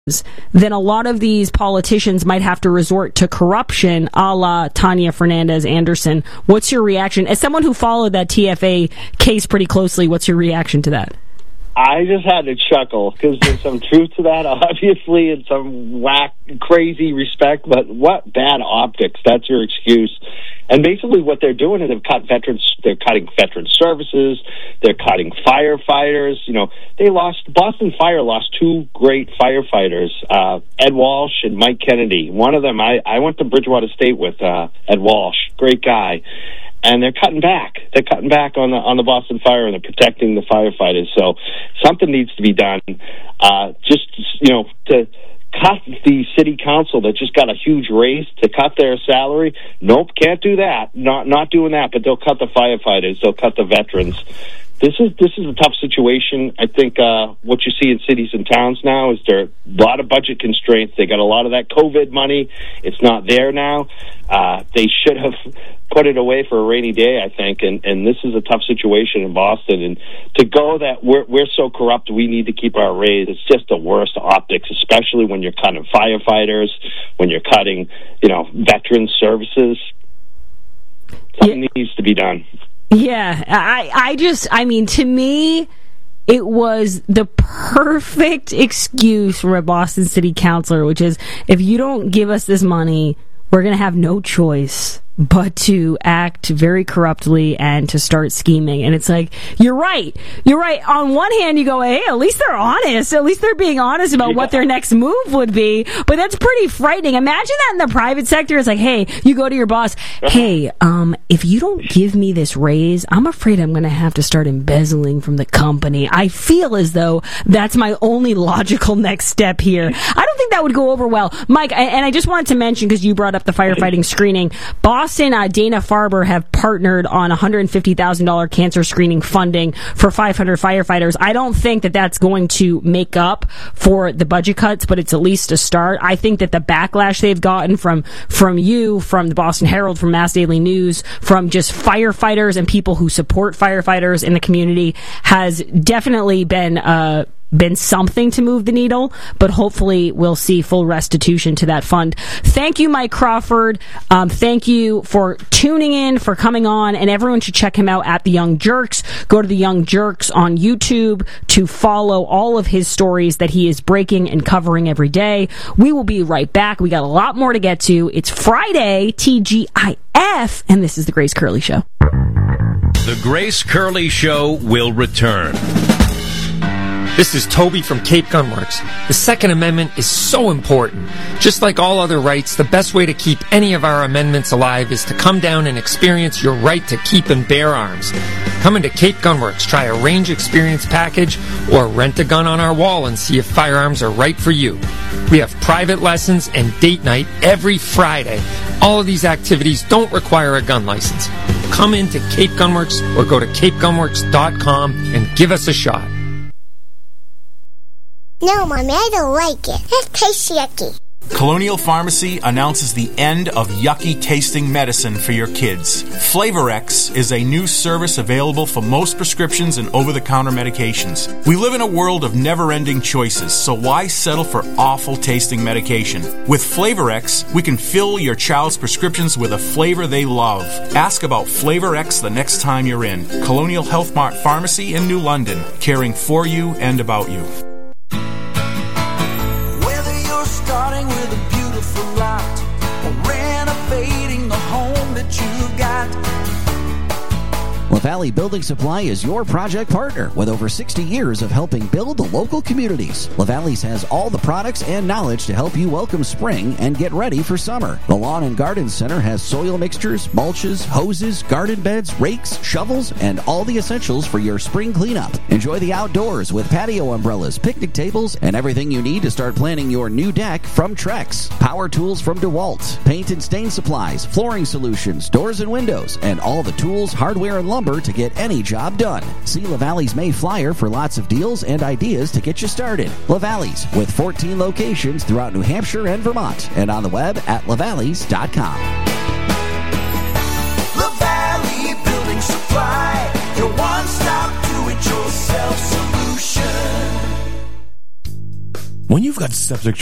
then a lot of these politicians might have to resort to corruption, a la Tanya Fernandez Anderson. What's your reaction? As someone who followed that TFA case pretty closely, what's your reaction to that? I just had to chuckle because there's some truth to that, obviously, and some crazy respect, but what bad optics. That's your excuse. And basically what they're doing is they're cutting veteran services, they're cutting firefighters. You know, Boston Fire lost two great firefighters, Ed Walsh and Mike Kennedy. One of them, I went to Bridgewater State with Ed Walsh, great guy. And they're cutting back. They're cutting back on the Boston Fire, and they're protecting the firefighters. So something needs to be done. To cut the city council that just got a huge raise, to cut their salary. Nope, can't do that. Not doing that. But they'll cut the firefighters. They'll cut the veterans. This is a tough situation. I think what you see in cities and towns now is there are a lot of budget constraints. They got a lot of that COVID money. It's not there now. They should have put it away for a rainy day, I think, and this is a tough situation in Boston. And to go that we're so corrupt, we need to keep our raise, it's just the worst optics, especially when you're cutting firefighters, when you're cutting, veteran services. Something needs to be done. Yeah, to me, it was the perfect excuse from a Boston City Councilor, which is, if you don't give us this money, we're going to have no choice but to act very corruptly and to start scheming. And it's like, you're right. On one hand, you go, hey, at least they're honest. At least they're being honest about what their next move would be. But that's pretty frightening. Imagine that in the private sector. It's like, hey, you go to your boss, hey, if you don't give me this raise, I'm afraid I'm going to have to start embezzling from the company. I feel as though that's my only logical next step here. I don't think that would go over well. Mike, and I just wanted to mention, because you brought up the firefighting screening, Boston, Dana-Farber have partnered on $150,000 cancer screening funding for 500 firefighters. I don't think that that's going to make up for the budget cuts, but it's at least a start. I think that the backlash they've gotten from you, from the Boston Herald, from Mass Daily News, from just firefighters and people who support firefighters in the community has definitely been something to move the needle, but hopefully we'll see full restitution to that fund. Thank you, Mike Crawford. Thank you for tuning in, for coming on, and everyone should check him out at The Young Jerks. Go to The Young Jerks on YouTube to follow all of his stories that he is breaking and covering every day. We will be right back. We got a lot more to get to. It's Friday, TGIF, and this is The Grace Curley Show. The Grace Curley Show will return. This is Toby from Cape Gunworks. The Second Amendment is so important. Just like all other rights, the best way to keep any of our amendments alive is to come down and experience your right to keep and bear arms. Come into Cape Gunworks, try a range experience package, or rent a gun on our wall and see if firearms are right for you. We have private lessons and date night every Friday. All of these activities don't require a gun license. Come into Cape Gunworks or go to capegunworks.com and give us a shot. No, Mommy, I don't like it. It tastes yucky. Colonial Pharmacy announces the end of yucky tasting medicine for your kids. FlavorX is a new service available for most prescriptions and over-the-counter medications. We live in a world of never-ending choices, so why settle for awful tasting medication? With FlavorX, we can fill your child's prescriptions with a flavor they love. Ask about FlavorX the next time you're in. Colonial Health Mart Pharmacy in New London, caring for you and about you. Starting with a beautiful lot or renovating the home that you've got. LaValley Building Supply is your project partner with over 60 years of helping build the local communities. LaValley's has all the products and knowledge to help you welcome spring and get ready for summer. The Lawn and Garden Center has soil mixtures, mulches, hoses, garden beds, rakes, shovels, and all the essentials for your spring cleanup. Enjoy the outdoors with patio umbrellas, picnic tables, and everything you need to start planning your new deck from Trex. Power tools from DeWalt, paint and stain supplies, flooring solutions, doors and windows, and all the tools, hardware, and lumber to get any job done. See LaValley's May Flyer for lots of deals and ideas to get you started. LaValley's, with 14 locations throughout New Hampshire and Vermont, and on the web at lavalleys.com. LaValley Building Supply, your one-stop do-it-yourself solution. When you've got septic